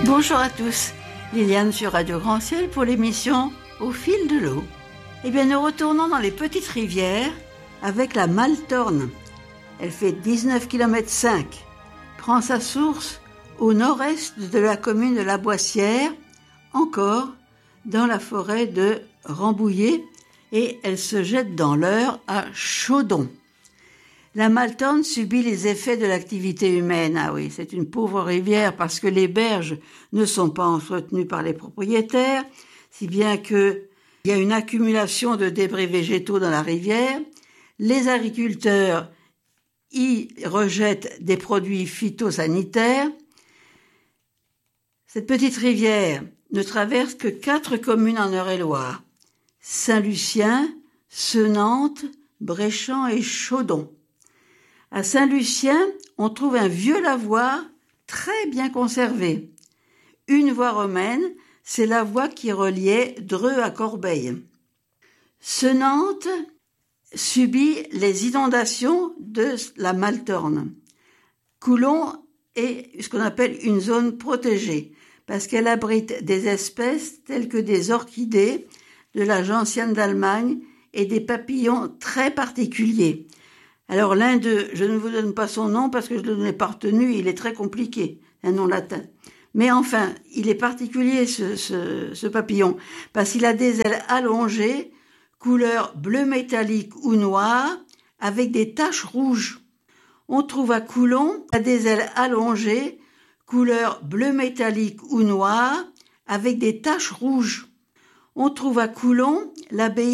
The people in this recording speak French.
Bonjour à tous, Liliane sur Radio Grand Ciel pour l'émission Au fil de l'eau. Eh bien, nous retournons dans les petites rivières avec la Maltorne. Elle fait 19,5 km, prend sa source au nord-est de la commune de La Boissière, encore dans la forêt de Rambouillet, et elle se jette dans l'Eure à Chaudon. La Maltorne subit les effets de l'activité humaine. Ah oui, c'est une pauvre rivière parce que les berges ne sont pas entretenues par les propriétaires, si bien que il y a une accumulation de débris végétaux dans la rivière. Les agriculteurs y rejettent des produits phytosanitaires. Cette petite rivière ne traverse que 4 communes en Eure-et-Loir: Saint-Lucien, Senantes, Bréchamp et Chaudon. À Saint-Lucien, on trouve un vieux lavoir très bien conservé. Une voie romaine, c'est la voie qui reliait Dreux à Corbeil. Senantes subit les inondations de la Maltorne. Coulon est ce qu'on appelle une zone protégée parce qu'elle abrite des espèces telles que des orchidées, de la gentiane d'Allemagne et des papillons très particuliers. Alors l'un d'eux, je ne vous donne pas son nom parce que je ne l'ai pas retenu, il est très compliqué, un nom latin. Mais enfin, il est particulier ce papillon parce qu'il a des ailes allongées, couleur bleu métallique ou noir, avec des taches rouges. On trouve à Coulon des ailes allongées, couleur bleu métallique ou noir, avec des taches rouges. On trouve à Coulon l'abbaye